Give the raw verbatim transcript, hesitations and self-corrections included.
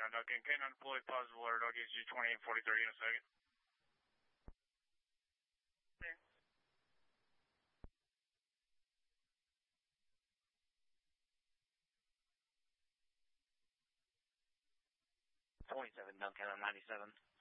nine Duncan. K nine deployed, positive alert, I'll get you twenty-eight forty-three in a second. twenty-seven Duncan on ninety-seven.